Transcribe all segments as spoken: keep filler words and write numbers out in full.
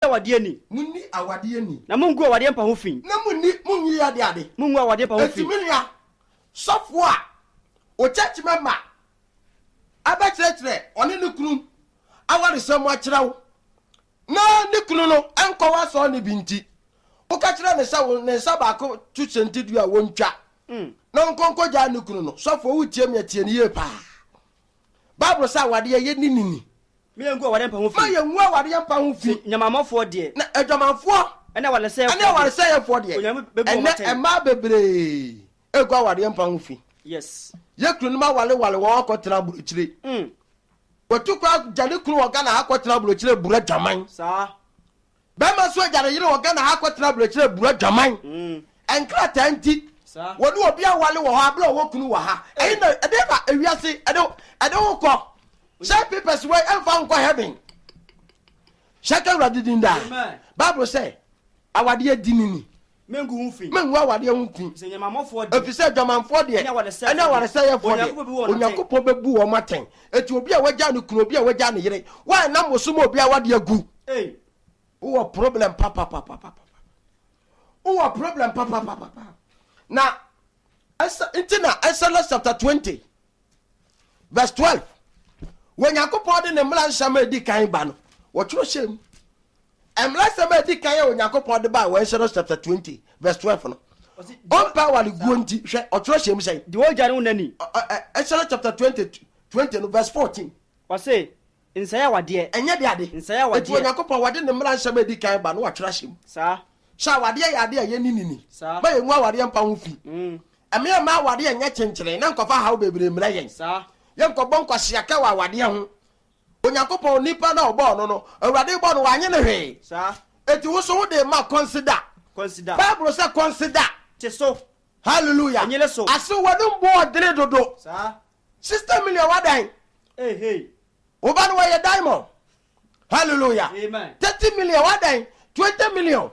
awade ani munni awade ani na mungu awade mpa ho fin na munni munyi ade ade mungu awade mpa ho fin etiminua sofo a o church member abachire one ne kunu aware sam akirawo na ne kunu no enkowa so ne binti o ka kire ne sawo ne sabako tuchenti du a wontwa mm na nkonko ja ne kunu no sofo wutie me tie ne ye pa Bible say awade ye ninini me ngu awade mpa ho fin ma ye ngu awade mpa ho fin nyamamofo de na adwamanfo ena wale say ena wale say for de ena ema bebre egu awade mpa ho fin yes ye kunu ma wale wale wo akotena buruchire mm watu kwa jale kunu woga na akotena buruchire bura dwaman sa be ma so jare yire woga na akotena buruchire bura dwaman mm enkra tanti sa wonu obi awale wo ha abla wo kunu wo ha eyi na ede ba ewiase ede ede wo ko say papers wey emfa nko heaven shaka radidinda Bible say awade adinini mengu hunfin mengu awade hunfin se nyamamofo de efise dwamanfo de ene wale say yefo de onyakopo bebu wo maten eti obi a waja ne kunu obi a waja ne yire wa na mosumo obi a wade agu eh wo problem papa papa papa wo problem papa papa na esa intina Exodus chapter twenty verse twelve when yakopon de ne mla nshama edi kan ba no wo tworo shem emla sama edi kan ya yakopon de ba we Exodus chapter twenty verse twelve no on power le guonti hwe o tworo shem say de wo jare unani Exodus chapter twenty twenty no verse fourteen wa say nsaya wade enye de ade nsaya wade eti yakopon wade ne mla nshama edi kan ba no wa tworo shem sa sha wade ya ade ya ninini ba ye nwa wade mpa ho fi mm eme ma wade ya nya chenchire na nkofa hawo bebre mra yen sa yenko bonko siaka wa wade ho onyankopon nipa na obo no no awade bo no wanye ne hwe sa eti wo so wo de ma consider consider Bible say consider cheso hallelujah anyele so aso wode mbo dere dodo sa sixty million wadan eh hey oba no ye diamond hallelujah amen thirty million wadan twenty million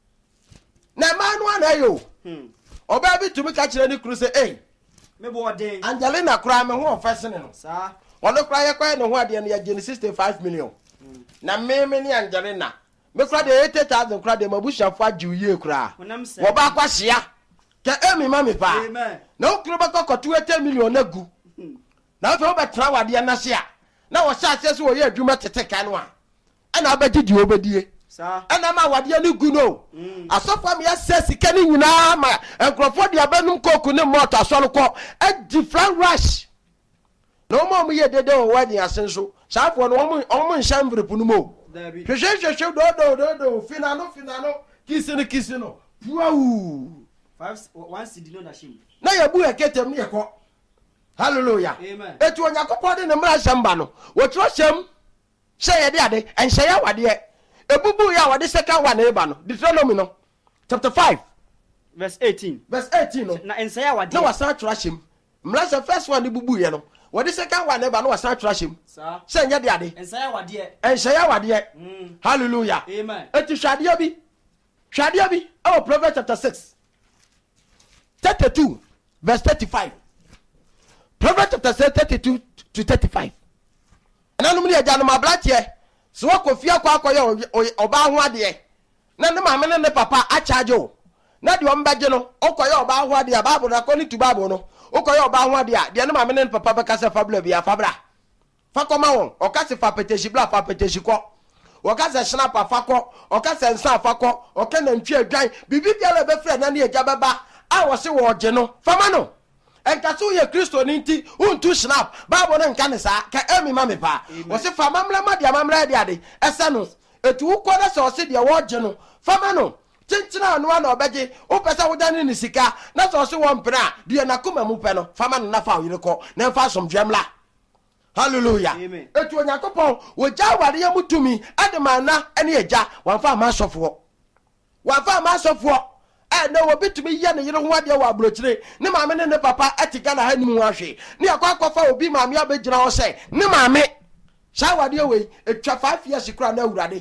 na manu anayo hmm oba bi tumi ka kire ni kru say eh me bo ode Angelina kra me ho ofese no sa ono kra ye kwa ne ho ade no ya gene sixty-five million mm. na me me ni Angelina me kra de eighty thousand kra de mabushafo ajiuye kra wo ba kwa hia ke emi ma me pa amen na okro ba kokoto eighty million agu mm. na fe obatra wade na hia na wo sha ase so wo ye adwuma teteka no a ana abagidi obedie sa ana ma wade ni gu no mm. asofa me assess ka ni nyina ma enkrofo de abanum koku ne moto asoro ko a different rush no mo mo ye dede o wadi asenso safo no mo mo nshamvre punu mo hwehwehwehwe do do do do finalo finalo kisino kisino wow five one cd no na shim na yabu eketem ne yeko hallelujah amen etu onyakopo de ne mra shamba no wo tro shem shey de ade enhye ya wade ebubu ya wade second one e ba no Deuteronomy no chapter five verse eighteen verse eighteen no na ensaya wade na wasa tro shem mra se first one bubu ye no what the second one never no wasa trash him sir say nya de ade ensaya wade ensaya wade mm hallelujah amen eti hwade bi hwade bi oh Proverbs chapter six thirty-two verse thirty-five Proverbs chapter six thirty-two to thirty-five ananu mi eja no mabratie so wakofia kwa akoye oba ho ade na ne maame ne papa a charge o na de ombaje no okoye oba ho ade Bible na according to Bible no okoye oba ho ade a de ne maame ne papa be kase fabula bia fabra fakoma won okase fa peteshi bla fa peteshi ko okase snap afako okase nsa afako okana ntwi adwan bibi bia le be frɛ na ne eja beba a wo se wo je no fama no enkaso ye Kristo ni nti untu snap Bible no nka ne sa ka emi ma me pa wo se fa mamla ma dia mamla dia de ese no etu uko na se wo se dia wo je no fama no tintina anu na obeje o pesa wo dane ni sika na se wo se wo mpena dia na kuma mu pe no fama no na fa wo ko na fa som dwemla hallelujah amen etu onyankopon wo ja ware ya mutumi adema na ene eja wan fa ma sofo wan fa ma sofo eh na wo bitumi ye ne yire ho ade wa abrochire ne maame ne ne papa atika na hanim ho ahwe ne akwa akwa obi maame abegyina ho se ne maame sha wade we etwa five years kura na awurade